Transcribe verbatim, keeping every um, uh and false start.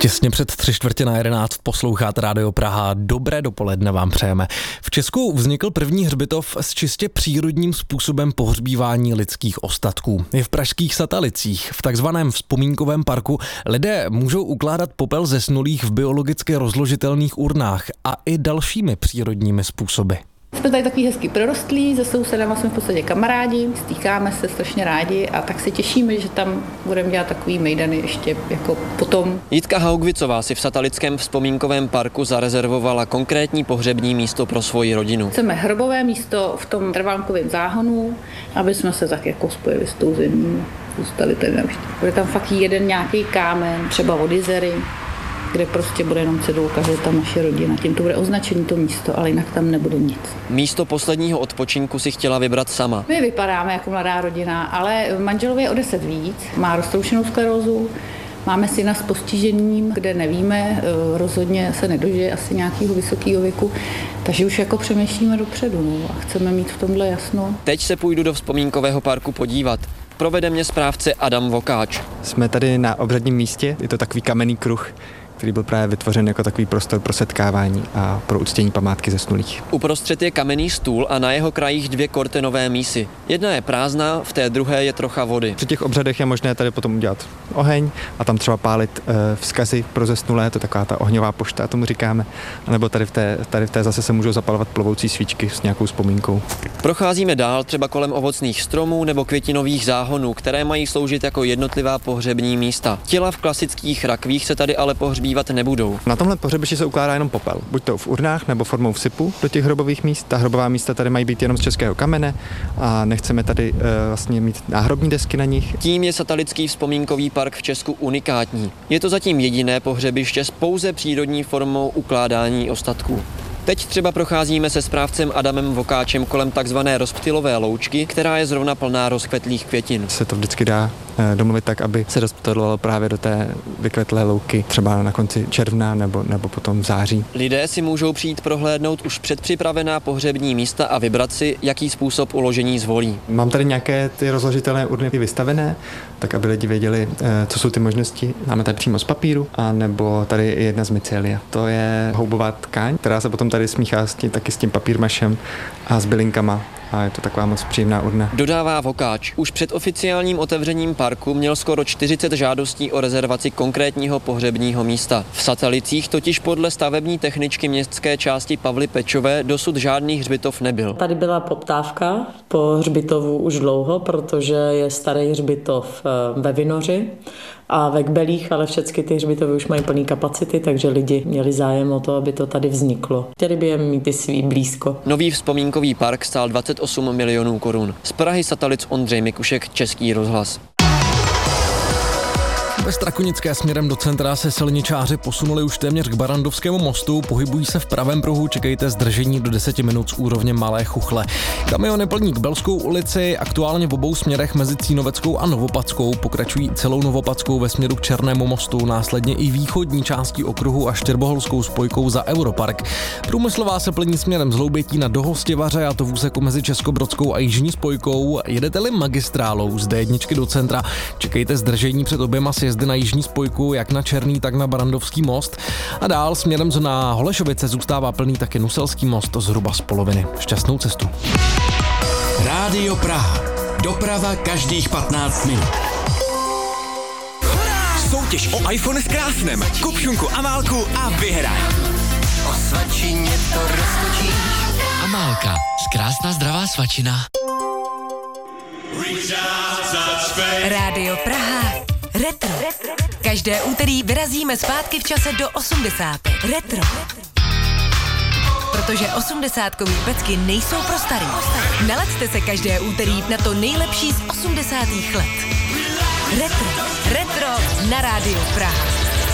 Těsně před tři čtvrtě na jedenáct posloucháte Rádio Praha. Dobré dopoledne vám přejeme. V Česku vznikl první hřbitov s čistě přírodním způsobem pohřbívání lidských ostatků. Je v pražských Satalicích. V takzvaném vzpomínkovém parku lidé můžou ukládat popel zesnulých v biologicky rozložitelných urnách a i dalšími přírodními způsoby. Jsme tady takový hezký prorostlí, se sousedama jsme v podstatě kamarádi, stýkáme se strašně rádi a tak se těšíme, že tam budeme dělat takový mejdany ještě jako potom. Jitka Haugvicová si v Satalickém vzpomínkovém parku zarezervovala konkrétní pohřební místo pro svoji rodinu. Chceme hrobové místo v tom trvánkovém záhonu, aby jsme se tak jako spojili s tou zemí, zůstali tady navždy. Bude tam fakt jeden nějaký kámen, třeba od jezery, kde prostě bude jenom cedulka, že je tam naše rodina. Tím to bude označení to místo, ale jinak tam nebude nic. Místo posledního odpočinku si chtěla vybrat sama. My vypadáme jako mladá rodina, ale manželovi je o deset víc, má roztroušenou sklerózu, máme syna s postižením, kde nevíme, rozhodně se nedožije asi nějakého vysokého věku, takže už jako přemýšlíme dopředu no, a chceme mít v tomhle jasno. Teď se půjdu do vzpomínkového parku podívat. Provede mě správce Adam Vokáč. Jsme tady na obřadním místě, je to takový kamenný kruh, který byl právě vytvořen jako takový prostor pro setkávání a pro uctění památky zesnulých. Uprostřed je kamenný stůl a na jeho krajích dvě kortenové mísy. Jedna je prázdná, v té druhé je trocha vody. Při těch obřadech je možné tady potom udělat oheň a tam třeba pálit e, vzkazy pro zesnulé, to je taková ta ohňová pošta, tomu říkáme. A nebo tady v té, tady v té zase se můžou zapalovat plovoucí svíčky s nějakou vzpomínkou. Procházíme dál třeba kolem ovocných stromů nebo květinových záhonů, které mají sloužit jako jednotlivá pohřební místa. Těla v klasických rakvích se tady ale pohřbí bývat nebudou. Na tomhle pohřebišti se ukládá jenom popel, buď to v urnách nebo formou vsypu do těch hrobových míst. Ta hrobová místa tady mají být jenom z českého kamene a nechceme tady e, vlastně mít náhrobní desky na nich. Tím je Satalický vzpomínkový park v Česku unikátní. Je to zatím jediné pohřebiště s pouze přírodní formou ukládání ostatků. Teď třeba procházíme se správcem Adamem Vokáčem kolem takzvané rozptylové loučky, která je zrovna plná rozkvetlých květin. Se to vždycky dá domluvit tak, aby se rozptylovalo právě do té vykvetlé louky, třeba na konci června nebo, nebo potom v září. Lidé si můžou přijít prohlédnout už předpřipravená pohřební místa a vybrat si, jaký způsob uložení zvolí. Mám tady nějaké ty rozložitelné urny vystavené, tak aby lidi věděli, co jsou ty možnosti. Máme tady přímo z papíru, a nebo tady je jedna z mycelia. To je houbová tkáň, která se potom tady smíchá s tím, taky s tím papírmašem a s bylinkama. A je to taková moc příjemná urna. Dodává Vokáč. Už před oficiálním otevřením parku měl skoro čtyřicet žádostí o rezervaci konkrétního pohřebního místa. V Satalicích totiž podle stavební techničky městské části Pavly Pečové dosud žádný hřbitov nebyl. Tady byla poptávka po hřbitovu už dlouho, protože je starý hřbitov ve Vinoři a ve Kbelích, ale všechny ty hřbitovy už mají plný kapacity, takže lidi měli zájem o to, aby to tady vzniklo. Chtěli by je mít i svý blízko. Nový vzpomínkový park stál dvacet osm milionů korun. Z Prahy Satalic Ondřej Mikušek, Český rozhlas. Ve Strakonické směrem do centra se silničáři posunuli už téměř k Barrandovskému mostu, pohybují se v pravém pruhu, čekejte zdržení do deseti minut z úrovně Malé Chuchle. Kamiony plní k Belskou ulici, aktuálně v obou směrech mezi Cínoveckou a Novopadskou, pokračují celou Novopadskou ve směru k Černému mostu, následně i východní částí okruhu a Štěrboholskou spojkou za Europark. Průmyslová se plní směrem z Loubětína do Hostivaře, a to v úseku mezi Českobrodskou a Jižní spojkou. Jedete-li magistrálou z D jedna do centra, čekejte zdržení před oběma sjezdy na Jižní spojku, jak na Černý, tak na Barrandovský most. A dál směrem na Holešovice zůstává plný taky Nuselský most zhruba z poloviny. Šťastnou cestu. Rádio Praha. Doprava každých patnáct minut. Soutěž o iPhone s krásnem. Kup šunku Amálku a vyhraj. O svačině to roztočí. Amálka. Krásná zdravá svačina. Rádio Praha. Retro. Každé úterý vyrazíme zpátky v čase do osmdesátek. Retro. Protože osmdesátkový pecky nejsou pro starý. Nalaďte se každé úterý na to nejlepší z osmdesátých let. Retro. Retro na Rádiu Praha.